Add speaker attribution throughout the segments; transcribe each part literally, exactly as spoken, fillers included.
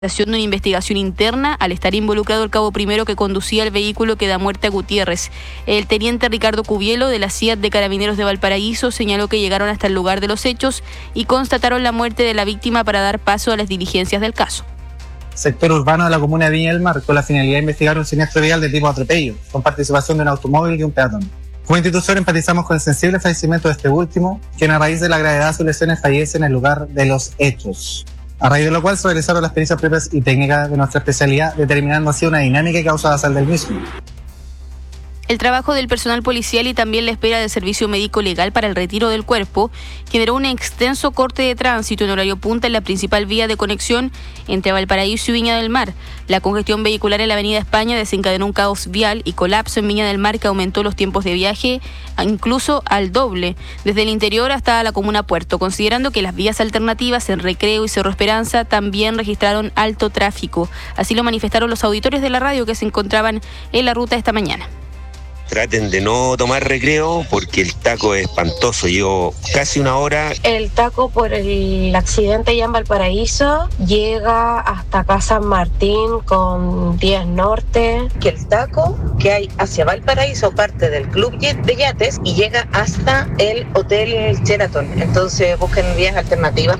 Speaker 1: de una investigación interna al estar involucrado el cabo primero que conducía el vehículo que da muerte a Gutiérrez. El teniente Ricardo Cubielo de la C I A T de Carabineros de Valparaíso señaló que llegaron hasta el lugar de los hechos y constataron la muerte de la víctima para dar paso a las diligencias del caso.
Speaker 2: Sector urbano de la comuna de Viña del Mar con la finalidad de investigar un siniestro vial de tipo atropello con participación de un automóvil y un peatón. Como institución empatizamos con el sensible fallecimiento de este último, quien a raíz de la gravedad de sus lesiones fallece en el lugar de los hechos. A raíz de lo cual se realizaron las pericias propias y técnicas de nuestra especialidad, determinando así una dinámica y causa basal del mismo.
Speaker 1: El trabajo del personal policial y también la espera del servicio médico legal para el retiro del cuerpo generó un extenso corte de tránsito en horario punta en la principal vía de conexión entre Valparaíso y Viña del Mar. La congestión vehicular en la avenida España desencadenó un caos vial y colapso en Viña del Mar que aumentó los tiempos de viaje incluso al doble, desde el interior hasta la comuna Puerto, considerando que las vías alternativas en Recreo y Cerro Esperanza también registraron alto tráfico. Así lo manifestaron los auditores de la radio que se encontraban en la ruta esta mañana.
Speaker 3: Traten de no tomar Recreo porque el taco es espantoso. Llevo casi una hora.
Speaker 4: El taco por el accidente allá en Valparaíso llega hasta acá San Martín con diez Norte.
Speaker 5: Que el taco que hay hacia Valparaíso parte del club de yates y llega hasta el hotel Sheraton. Entonces busquen vías alternativas.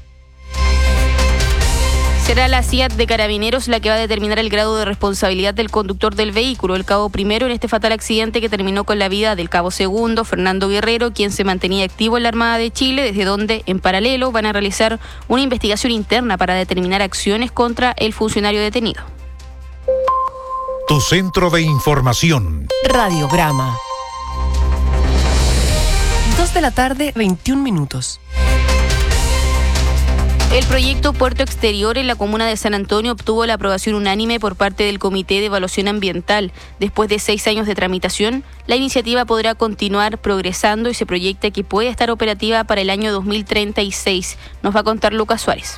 Speaker 1: Será la C I A T de Carabineros la que va a determinar el grado de responsabilidad del conductor del vehículo, el cabo primero en este fatal accidente que terminó con la vida del cabo segundo, Fernando Guerrero, quien se mantenía activo en la Armada de Chile, desde donde, en paralelo, van a realizar una investigación interna para determinar acciones contra el funcionario detenido.
Speaker 6: Tu centro de información.
Speaker 7: Radiograma. Dos de la tarde, veintiún minutos.
Speaker 1: El proyecto Puerto Exterior en la comuna de San Antonio obtuvo la aprobación unánime por parte del Comité de Evaluación Ambiental. Después de seis años de tramitación, la iniciativa podrá continuar progresando y se proyecta que puede estar operativa para el año dos mil treinta y seis. Nos va a contar Lucas Suárez.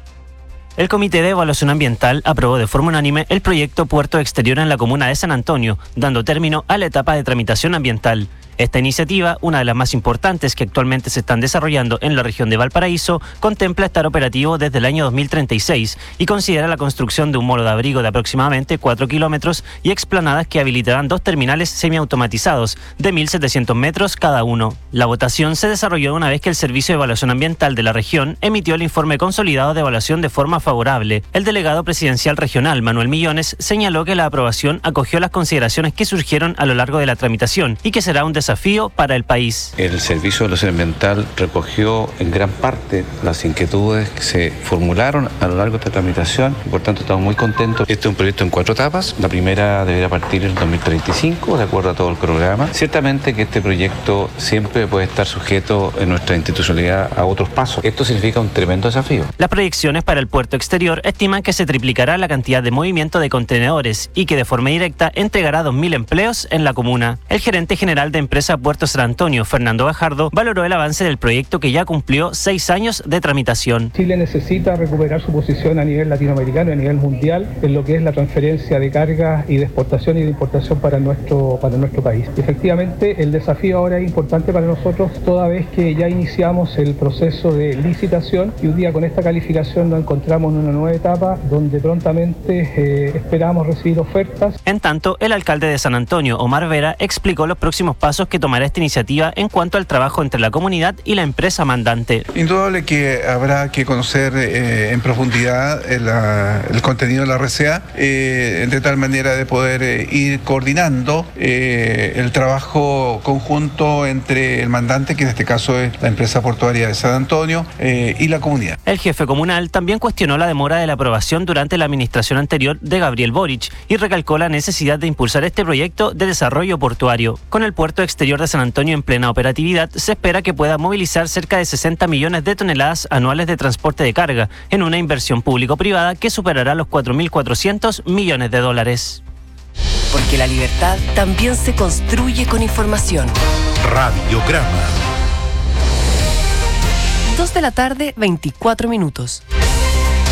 Speaker 8: El Comité de Evaluación Ambiental aprobó de forma unánime el proyecto Puerto Exterior en la comuna de San Antonio, dando término a la etapa de tramitación ambiental. Esta iniciativa, una de las más importantes que actualmente se están desarrollando en la región de Valparaíso, contempla estar operativo desde el año dos mil treinta y seis y considera la construcción de un molo de abrigo de aproximadamente cuatro kilómetros y explanadas que habilitarán dos terminales semiautomatizados de mil setecientos metros cada uno. La votación se desarrolló una vez que el Servicio de Evaluación Ambiental de la región emitió el informe consolidado de evaluación de forma favorable. El delegado presidencial regional, Manuel Millones, señaló que la aprobación acogió las consideraciones que surgieron a lo largo de la tramitación y que será un desafío para el país.
Speaker 9: El Servicio de Evaluación Ambiental recogió en gran parte las inquietudes que se formularon a lo largo de esta tramitación y por tanto estamos muy contentos. Este es un proyecto en cuatro etapas. La primera deberá partir en dos mil treinta y cinco, de acuerdo a todo el programa. Ciertamente que este proyecto siempre puede estar sujeto en nuestra institucionalidad a otros pasos. Esto significa un tremendo desafío.
Speaker 8: Las proyecciones para el puerto exterior estiman que se triplicará la cantidad de movimiento de contenedores y que de forma directa entregará dos mil empleos en la comuna. El gerente general de empresa Puerto San Antonio, Fernando Gajardo, valoró el avance del proyecto que ya cumplió seis años de tramitación.
Speaker 10: Chile necesita recuperar su posición a nivel latinoamericano y a nivel mundial en lo que es la transferencia de cargas y de exportación y de importación para nuestro, para nuestro país. Efectivamente, el desafío ahora es importante para nosotros toda vez que ya iniciamos el proceso de licitación y un día con esta calificación nos encontramos en una nueva etapa donde prontamente eh, esperamos recibir ofertas.
Speaker 8: En tanto, el alcalde de San Antonio, Omar Vera, explicó los próximos pasos que tomará esta iniciativa en cuanto al trabajo entre la comunidad y la empresa mandante.
Speaker 11: Indudable que habrá que conocer eh, en profundidad el, el contenido de la R C A, eh, de tal manera de poder eh, ir coordinando eh, el trabajo conjunto entre el mandante, que en este caso es la empresa portuaria de San Antonio, eh, y la comunidad.
Speaker 8: El jefe comunal también cuestionó la demora de la aprobación durante la administración anterior de Gabriel Boric y recalcó la necesidad de impulsar este proyecto de desarrollo portuario. Con el puerto exterior de San Antonio en plena operatividad, se espera que pueda movilizar cerca de sesenta millones de toneladas anuales de transporte de carga en una inversión público-privada que superará los cuatro mil cuatrocientos millones de dólares.
Speaker 7: Porque la libertad también se construye con información.
Speaker 6: Radiograma.
Speaker 7: Dos de la tarde, veinticuatro minutos.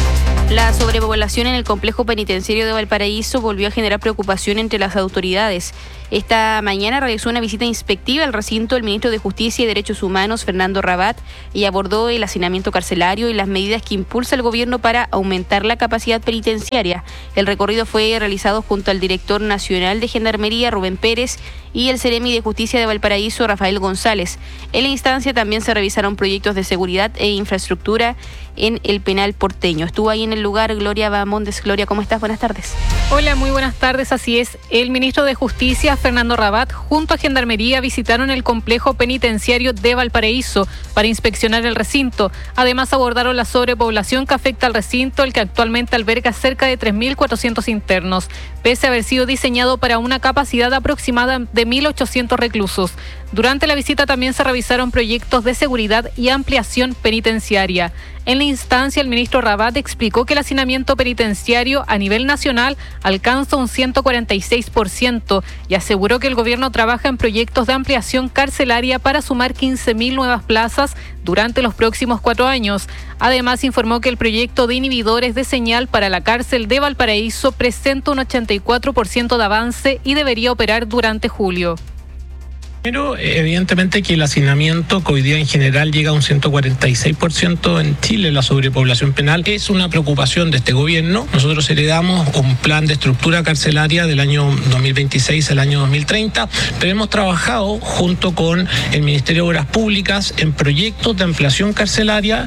Speaker 1: La sobrepoblación en el complejo penitenciario de Valparaíso volvió a generar preocupación entre las autoridades. Esta mañana realizó una visita inspectiva al recinto el ministro de Justicia y Derechos Humanos, Fernando Rabat, y abordó el hacinamiento carcelario y las medidas que impulsa el gobierno para aumentar la capacidad penitenciaria. El recorrido fue realizado junto al director nacional de Gendarmería, Rubén Pérez, y el Seremi de Justicia de Valparaíso, Rafael González. En la instancia también se revisaron proyectos de seguridad e infraestructura en el penal porteño. Estuvo ahí en el lugar Gloria Bamondes. Gloria, ¿cómo estás? Buenas tardes.
Speaker 12: Hola, muy buenas tardes. Así es, el ministro de Justicia, Fernando Rabat, junto a Gendarmería visitaron el complejo penitenciario de Valparaíso para inspeccionar el recinto. Además, abordaron la sobrepoblación que afecta al recinto, el que actualmente alberga cerca de tres mil cuatrocientos internos, pese a haber sido diseñado para una capacidad aproximada de mil ochocientos reclusos. Durante la visita también se revisaron proyectos de seguridad y ampliación penitenciaria. En la instancia, el ministro Rabat explicó que el hacinamiento penitenciario a nivel nacional alcanza un ciento cuarenta y seis por ciento y aseguró que el gobierno trabaja en proyectos de ampliación carcelaria para sumar quince mil nuevas plazas durante los próximos cuatro años. Además, informó que el proyecto de inhibidores de señal para la cárcel de Valparaíso presenta un ochenta y cuatro por ciento de avance y debería operar durante julio.
Speaker 13: Pero evidentemente que el hacinamiento, que hoy día en general llega a un ciento cuarenta y seis por ciento en Chile, la sobrepoblación penal, es una preocupación de este gobierno. Nosotros heredamos un plan de estructura carcelaria del año dos mil veintiséis al año dos mil treinta, pero hemos trabajado junto con el Ministerio de Obras Públicas en proyectos de ampliación carcelaria.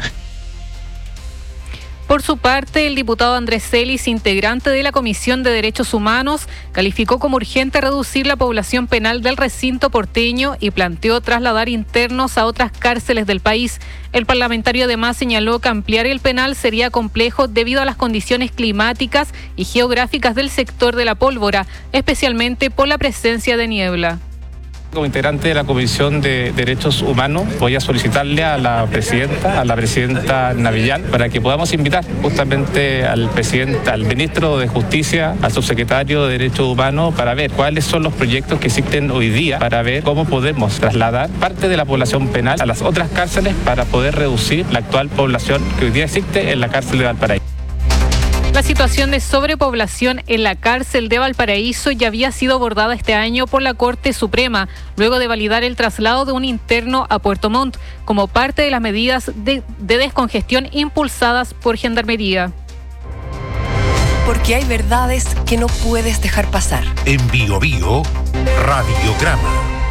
Speaker 12: Por su parte, el diputado Andrés Celis, integrante de la Comisión de Derechos Humanos, calificó como urgente reducir la población penal del recinto porteño y planteó trasladar internos a otras cárceles del país. El parlamentario además señaló que ampliar el penal sería complejo debido a las condiciones climáticas y geográficas del sector de la Pólvora, especialmente por la presencia de niebla.
Speaker 14: Como integrante de la Comisión de Derechos Humanos, voy a solicitarle a la presidenta, a la presidenta Navillán, para que podamos invitar justamente al presidente, al ministro de Justicia, al subsecretario de Derechos Humanos, para ver cuáles son los proyectos que existen hoy día, para ver cómo podemos trasladar parte de la población penal a las otras cárceles para poder reducir la actual población que hoy día existe en la cárcel de Valparaíso.
Speaker 12: La situación de sobrepoblación en la cárcel de Valparaíso ya había sido abordada este año por la Corte Suprema, luego de validar el traslado de un interno a Puerto Montt, como parte de las medidas de, de descongestión impulsadas por Gendarmería.
Speaker 7: Porque hay verdades que no puedes dejar pasar.
Speaker 6: En Bio Bio, Radiograma.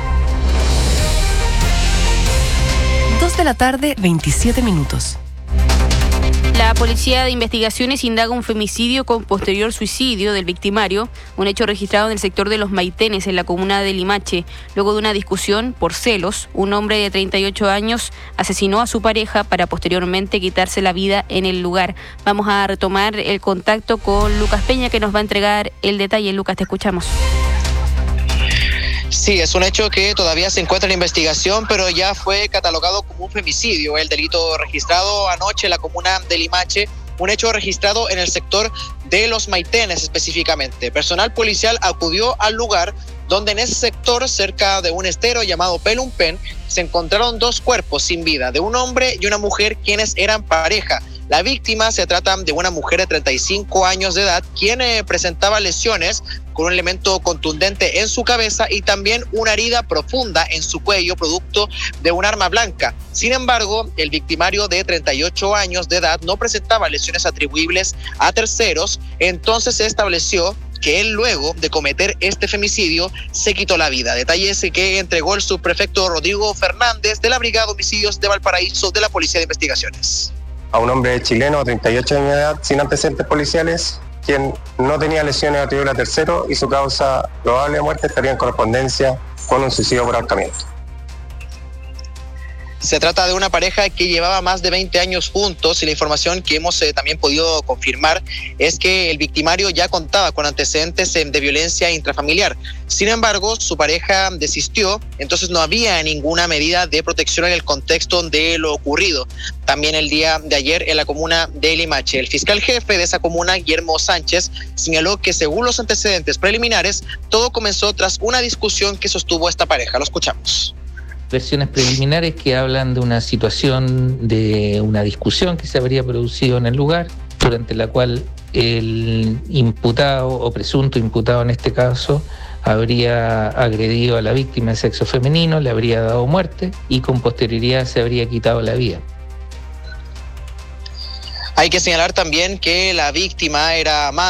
Speaker 7: Dos de la tarde, veintisiete minutos.
Speaker 1: La Policía de Investigaciones indaga un femicidio con posterior suicidio del victimario, un hecho registrado en el sector de Los Maitenes, en la comuna de Limache. Luego de una discusión por celos, un hombre de treinta y ocho años asesinó a su pareja para posteriormente quitarse la vida en el lugar. Vamos a retomar el contacto con Lucas Peña, que nos va a entregar el detalle. Lucas, te escuchamos.
Speaker 15: Sí, es un hecho que todavía se encuentra en investigación, pero ya fue catalogado como un femicidio. El delito registrado anoche en la comuna de Limache, un hecho registrado en el sector de Los Maitenes específicamente. Personal policial acudió al lugar donde en ese sector, cerca de un estero llamado Pelumpen, se encontraron dos cuerpos sin vida, de un hombre y una mujer, quienes eran pareja. La víctima se trata de una mujer de treinta y cinco años de edad, quien eh, presentaba lesiones con un elemento contundente en su cabeza y también una herida profunda en su cuello, producto de un arma blanca. Sin embargo, el victimario de treinta y ocho años de edad no presentaba lesiones atribuibles a terceros, entonces se estableció que él, luego de cometer este femicidio, se quitó la vida. Detalles que entregó el subprefecto Rodrigo Fernández de la Brigada de Homicidios de Valparaíso de la Policía de Investigaciones.
Speaker 16: A un hombre chileno de treinta y ocho años de edad, sin antecedentes policiales, quien no tenía lesiones atribuibles a tercero y su causa probable de muerte estaría en correspondencia con un suicidio por ahorcamiento.
Speaker 15: Se trata de una pareja que llevaba más de veinte años juntos y la información que hemos eh, también podido confirmar es que el victimario ya contaba con antecedentes eh, de violencia intrafamiliar. Sin embargo, su pareja desistió, entonces no había ninguna medida de protección en el contexto de lo ocurrido. También el día de ayer en la comuna de Limache, el fiscal jefe de esa comuna, Guillermo Sánchez, señaló que según los antecedentes preliminares, todo comenzó tras una discusión que sostuvo esta pareja. Lo escuchamos.
Speaker 17: Versiones preliminares que hablan de una situación de una discusión que se habría producido en el lugar, durante la cual el imputado o presunto imputado en este caso habría agredido a la víctima de sexo femenino, le habría dado muerte y con posterioridad se habría quitado la vida.
Speaker 15: Hay que señalar también que la víctima era madre